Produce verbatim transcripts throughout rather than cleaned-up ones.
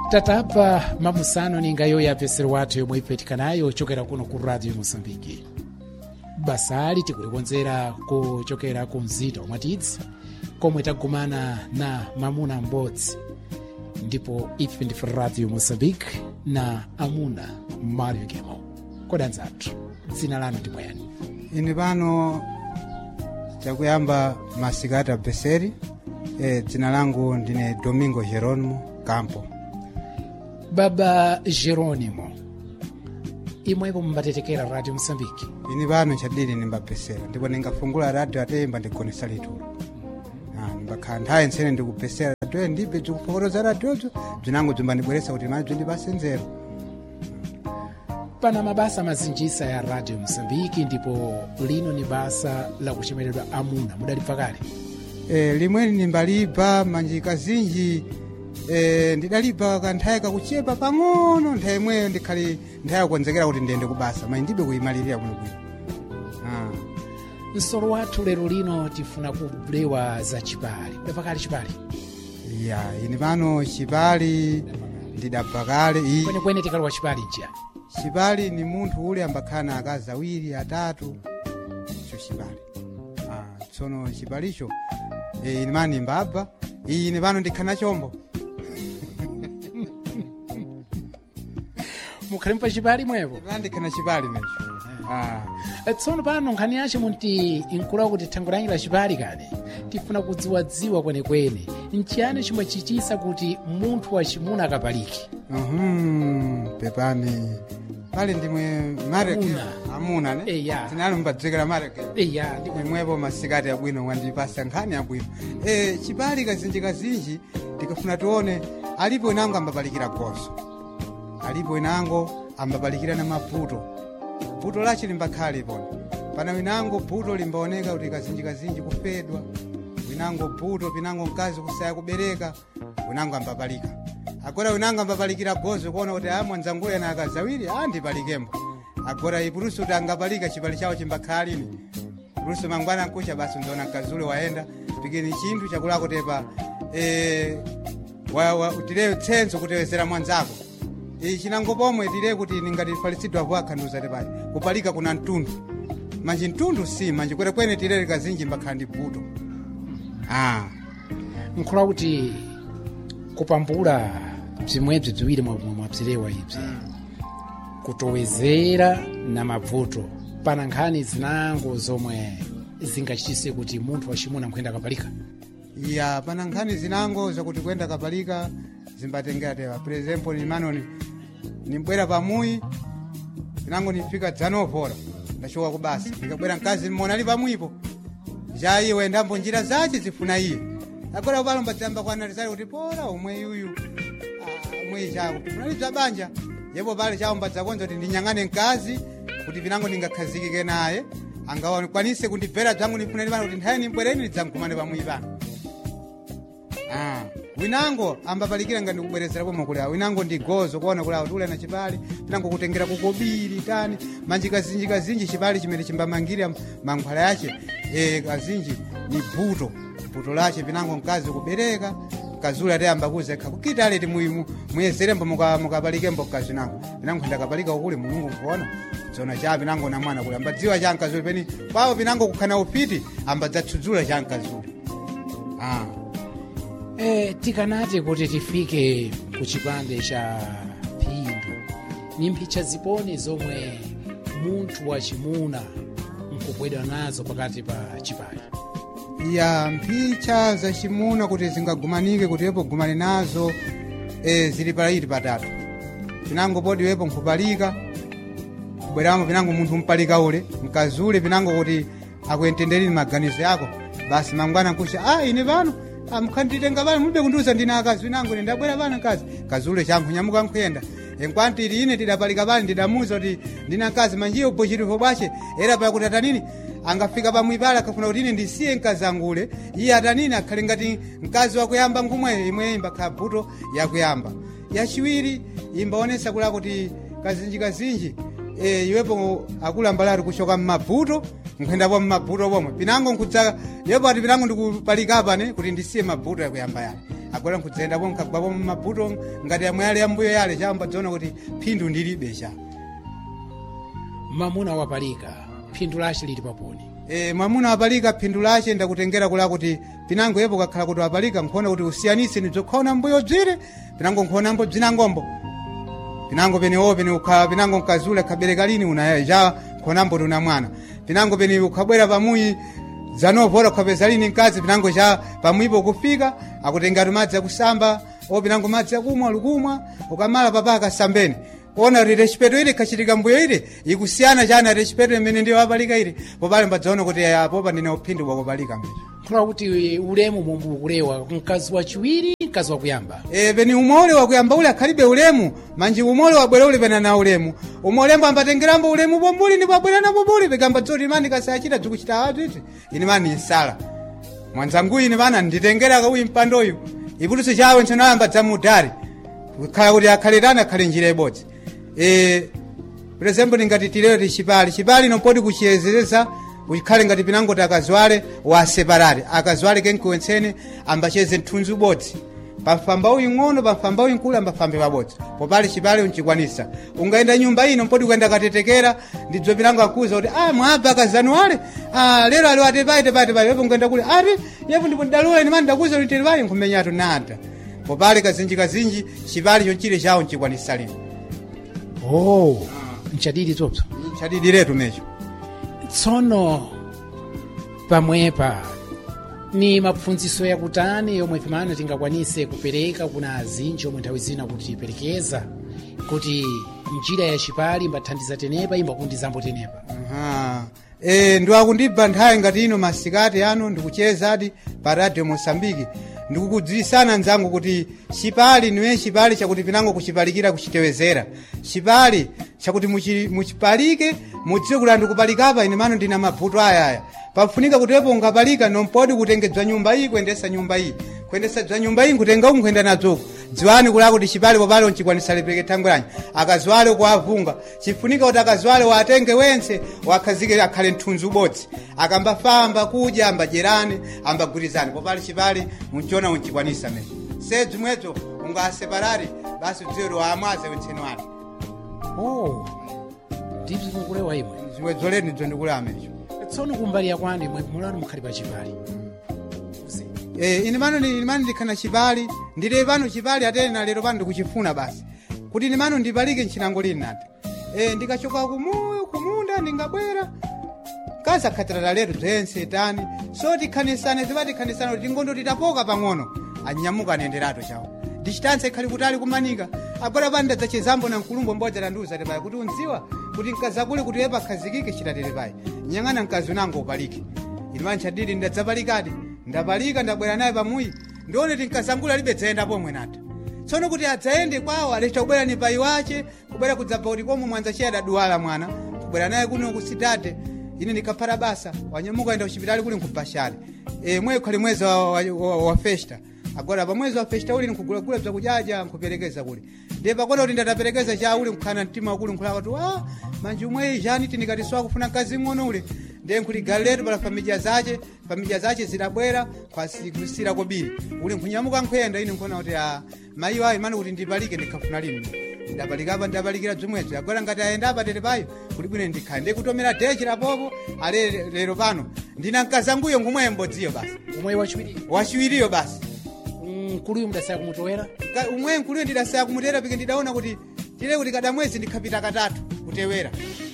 tatapa mamusano ninga yoya apesero wathu yomwe ipetikanayo chokera kuno ku radio Mosambiki. Basali tikulikonzera kuchokera ku mzita mwatidzi komwe tagumana na mamuna m'bodzi, ndipo ife ndife radio Mosambiki na amuna Mario Gemo. Kodanzathu dzina lanu ndi mwayani? Ine pano chakuyamba Masikata Beseri. E, dzina langu ndine Domingo Jeronimo Campo. Baba Jeronimo, imwepo mbatetekera radio Mosambiki? Ine pano chadili nimbapesera, ndipo ningafungula radio ateyimba ndigonesa litulu. Ah, nimbakhala nthawi ntsene ndikupesera radio ndibe zikufotoza radiozo bzinango bzimbanibweresa kuti manje ndibasenzero. Pana mabasa mazinjisa ya radio Mosambiki, ndipo lino ni basa la kuchemeredwa amuna. Mudalipa kale? E, limweni nimbalipa manjika zinji. E, ndidalipa kanthawi kakuchepa pang'ono, nthawi imweyo ndikhali nthawi yakukonzekera kuti ndiyende kubasa mayi ndibe kuyimalirira bwinobwino. Ah. Nsolo wathu lero lino tifuna kulewa za chipali. Mudapha kale chipali? Ya, ine pano chipali ndidapha kale. Kwenekwene tikali wa chipali njiya? Chipali ni munthu ule ambakhana akazi awiri atatu, icho chipali. Ah, tsono chipalicho e, ine mani mbabva ine pano ndikhana chombo. Mukhali mpa chipali mwepo? Ine ndikhana chipali mecho. Ah. Tsono pano nkhani yace munti inkulawa kuti thango langi la chipali kale tifuna kudziwadziwa kwenekwene nchiyani chimwe chichisa kuti munthu wachimuna akapaliki? Mhm, pepani pale ndimwe mareke amuna ne? Eya. Tinalo mbadzekera mareke. Eya, ndimwe Imwepo Masikati abwino wandipasa nkhani abwino. Eh, chipali kazinji kazinji tikafuna tuone alipo inango ambapalikira goso. Alipo inango ambapalikira na maputo. Puto lachi limbakhale pona. Pana winango puto limbaoneka kuti kazinji kazinji kufedwa. Winango puto pinango mkazi kusaya kubereka. Winango ambapalika. Agora winango ambapalikira gozo kuona kuti amwe nzanguya na akazawiri andipalikembo. Agora ipurusu tangapalika chipali chawo chimbakhalini. Rusu mangwana nkucha basi ndona kazule waenda pikini chintu chakulako tepa eh wa, wa utile tsenzo kutewezera mwanzako. E chinango pomwe tile kuti ningati falisidwa kwa kanuza tepa. Kupalika kuna ntundu. Manje ntundu si manje kwere kwene tile kazinji mbakhandi puto. Ah, nkulawa kuti kupambula bzimwebzi bziwiri mwabzilewa ibzi. Kutowezera na mavuto. Pana nkhani zinango zomwe zingachitise kuti munthu wachimuna nkhuyenda kapalika? ya pana nkhani zinango zakuti kwenda kapalika zimbatengera tewa. For example ni manoni nimbwera pamuyi zinango nifika dzanopora ndachoka kubasa nikabwera mkazi mmona ali pamuyipo jayi wendambo njira zache zifuna iye agora palo mbadzamba kwa analizali kuti pora umwe yuyu ah, umwe chako funali zabanja yepo pale chawo mbadzakonza kuti ndinyang'ane mkazi kuti vinango ningakhazikike naye angawa kwanise kundibvera dzangu nifunali pano kuti nthawi nimbwereni lidzamkumane pamuyi pano. Ah, winango ambapalikira ngati kubwerezera pomwe kuli awo. Winango ndi gozo kuona kuli awo tule na chipali, winango kutengera kukobiri tani, manjika zinji kazinji chipali chimene chimbamangirira mankhwala yache. Eh, kazinji ni puto. Puto lache winango mkazi kubereka, kazula ate ambakuza kakukita ale timu muyezerembo muka mukapalikembo kazi nango. Winango ndakapalika ukule mulungu kuona. Zona cha winango na mwana kule ambadziwa chanka zule peni. Pawo winango kukhana upiti ambadzatsudzula chanka zule. Ah. Eh, tikanati kuti tifike ku chipande cha phindu ni mphicha ziponi zomwe munthu wachimuna nkubwedwa nazo pakati pa chipali? Ya mphicha za chimuna kuti zingagumanike kuti wepo gumane nazo e, zili palaiti patatu. Pinango podi wepo nkupalika kubweramo pinango munthu mpalika ule mkazule pinango kuti akuentendereni maganizo yako basi mangwana nkusha ah ine pano amkhanditenga bali mube kunduza ndina akazi winango ndabwera bana kazi kazule changu nyamuka nkhuyenda enkwanti ili ine tidapalika bali ndidamuza kuti ndina kazi manjiyo upochitiko bwache era pa kuti atanini angafika pa mwipala akafuna kuti ine ndisiye mkazi angule iye atanini akhale ngati mkazi wakuyamba ngumwe imwe imba khabuto yakuyamba yachiwiri imbaonesa kula kuti kazinji kazinji e iwepo akulambalari kushoka mmabuto nkwenda bwa mmabuto bomwe pinango nkutsa yepo ati pinango ndikupalika apa ne kuti ndisiye mabuto yakuyamba yani agora nkudzaendapo nkagwapo maputo ngati yamwe yale yambuyo yale chamba dziona kuti phindu ndilibe cha mamuna wapalika phindu lace lili paponi. e, mamuna wapalika phindu lace ndakutengera kula kuti pinango yepo kakhala kuti wapalika nkhona kuti usiyanise nizokhona mbuyo bzire pinango nkhona mbo bzinangombo pinango penewo pene ukhala pinango nkazula kabereka lini unaja nkhona mbo tuna mwana pinango pene ukhabwera pamuyi zanovora khapeza lini mkazi pinango cha pamwipo kufika akutengatu madzi akusamba o pinango madzi akumwa lukumwa ukamala papa akasambeni ona kuti respeto ile kachitika mbuyo ile ikusiyana chana respeto imene ndiyo apalika ile popale mbadzaona kuti apopa ndine uphindu wakupalika mbeja kula kuti ulemu mombu kulewa mkazi wachiwiri mkazi wakuyamba e peni umole wakuyamba ule akhalibe ulemu manji umole wabwera ule pena na ulemu umolembo ambatengerambo ulemu bombuli ni babwera na bombuli pegamba dzoti mani kasachita dzikuchita atu iti ini mani isala mwanzangu ini bana nditengera kauyi mpandoyu ipuluse chawe ntsanayamba dzamudari khala kuti akhalirana akhale njira ibodzi e por exemplo ningati tirero chipali chipali nopodi kuchiyezereza ukhale ngati pinango takazwale wa separate akazwale kenkuwensene ambacheze mthunzi ubodzi pafamba uyu ng'ono pafamba uyu nkulu ambafambe pabodzi popali chipali unchikwanisa ungaenda nyumba ino mpodi kuenda katetekera ndidzo pinango akuza kuti ah mwaba akazanwale ah lero ali atepaite paite paite yepo ngenda kule ati yepo ndipo ndalula ine mani ndakuza kuti tilivayi nkumenyatu nada popali kazinji kazinji chipali chonchile chawo nchikwanisa lino oh nchadidi tsopso nchadidi letu mecho tsono pamwepa ni mapfunziso yakutani yomwe pamene tingakwanise kupereka kuna azinji omwe nthawi zina kuti perekeza kuti njira ya chipali imbathandiza tenepa imbakundizambo tenepa aha e ndiwakundibva nthawi ngati ino masikati ano ndikucheza adi pa radio Mosambiki ndikukudziwisana nzangu kuti chipali niwe chipali chakuti pinango kuchipalikira kuchitewezera chipali chakuti muchipalike mudziwe kuti ndikupalikapa ine mano ndina mavuto ayaya pafunika kuti wepo ungapalika nompodi kutengedzwa nyumba iyi kuendesa nyumba iyi kuendesa dzwa nyumba iyi nkutenga unkuenda nadzoko dziwani kula kuti chipali popale unchikwanisa lipeke tangulani akazwale kuavunga chifunika kuti akazwale watenge wense wakhazike akhale mthunzi ubodzi akambafamba kudya ambajerane ambagwirizane popale chipali unchiona unchikwanisa mecho sedzi mwedzo ungaseparare basi udziwe waamwaze wentseni wake oh ndibzi kukulewa imwe ziwedzo leni dzo ndikula mecho tsono kumbali yakwani imwe mulano mukhali pa chipali eh ine mano ni mano ndikhana chipali ndile pano chipali atena lero pano ndikuchifuna basi kuti ine mano ndipalike nchinango lini nati eh ndikachoka kumuyo kumunda ndingabwera kaza khatira lero dzense tani so tikhanisane zibati khanisana kuti ngondo titapoka pang'ono anyamuka anenderato chawo ndichitanse khali kutali kumanika agora panda dzachezambo na mkulumbo mbodza tanduza tepa kuti unziwa kuti nkaza kule kuti yepa khazikike chitatele pai nyang'ana nkazi nango upalike ine mancha dili ndadzapalikadi ndapalika ndabwera naye pamuyi ndione tinkasangula libe dzaenda pomwe nata tsono kuti adzaende kwawo aleta kubwera ni pai wache kubwera kudzabva kuti komwe mwanza chiya daduwala mwana kubwera naye kuno kusitate ine ndikaphata basa wanyamuka enda kuchipitali kuli nkubashali e mwe khali mwezi wa, wa, wa, wa festa agora pa mwezi wa festa uli nkugulagula bza kujaja nkuperekeza kuli ndiye pakola kuti ndataperekeza cha uli nkukhana mtima kuli nkhula kuti ah manje umwe jani tinikatiswa kufuna kazi ng'ono uli ndiye nkuli galetu pala familia zache familia zache zidabwera kwa sikusira kobiri uli nkunyamuka nkhuyenda ine nkona kuti ah mayi wayi mani kuti ndipalike ndikhafuna lini ndabalikapa ndabalikira bzimwezo agora ngati ayenda apa tete payo kuli bwino ndikhale ndikutomera dechi lapopo ale lero pano ndina nkazanguyo ngumwe mbodziyo basi umwe wachiwiri wachiwiriyo basi mkuluyu mdasaya kumutowera umwe mkuluyu ndidasaya kumutera pike ndidaona kuti tile kuti kada mwezi ndikhapita katatu kutewera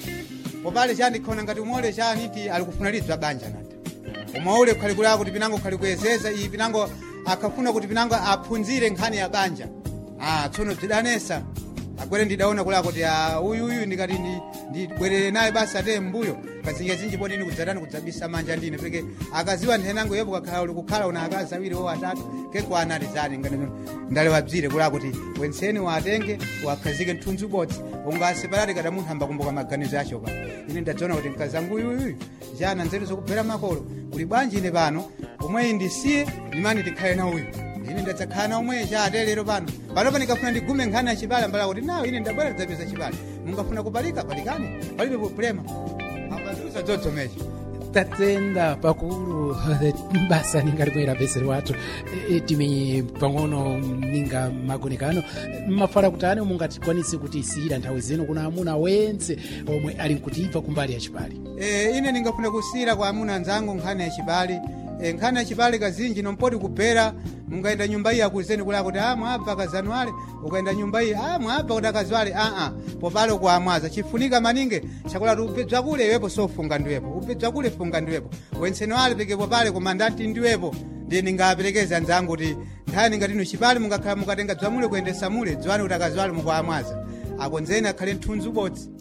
popale chani khona ngati umole chani ti alikufuna lidzwa banja nati umaule khali kula kuti pinango khali kuyezeza iyi pinango akafuna kuti pinango aphunzire nkhani ya banja ah tsono zidanesa agwere ndidaona kula kuti ah uyu uyu ndikati ndi ndibwerere naye basa te mbuyo kazinja zinji poti ndikudzatani kudzabisa manja ndine peke akaziwa nthenango yepo kakhala uli kukhala una akazi awiri wo atatu keko anati zati ngati ndale wabzire kula kuti wenseni watenge wakhazike mthunzi ubodzi ungaseparate kada munthu ambakumbuka maganizo acho pa ine ndadziona kuti mkazangu uyu uyu jana nzeru zokubvera makolo kuli bwanji ine pano umwe ndisiye ndimani tikhale na uyu ine ndadzakhala na umwe chate lero pano panopa ndikafuna ndigume nkhani ya chipali ambala kuti nawo ine ndabwera tidzapeza chipali mungafuna kupalika palikani palibe problema ambazuza dzodzo mechi tatenda pakulu basa ninga limwera peseri wathu e, timi pang'ono ninga magonekano mafala kutani mungatikwanise kutisiyira nthawi zino kuna amuna wense omwe ali nkutibva kumbali ya chipali. E, ine ningafuna kusiyira kwa amuna anzangu nkhani ya chipali. E, nkhani ya chipali kazinji nompoti kupera mungaenda nyumba iyi akuzeni kula kuti ah mwabva kazanwale ukaenda nyumba iyi ah mwabva kuti akazwale ah ah popalo kwa amwaza chifunika maninge chakula upedzwa kule iwepo sofunga ndiwepo upedzwa kule funga ndiwepo wenseno ale peke popale komandati ndiwepo ndiye ningaperekeza nzangu kuti nthani ngati inu chipali mungakhala mukatenga dzwamule kuendesa mule dzwani kuti akazwale mukwa amwaza akonzeni akhale mthunzi ubodzi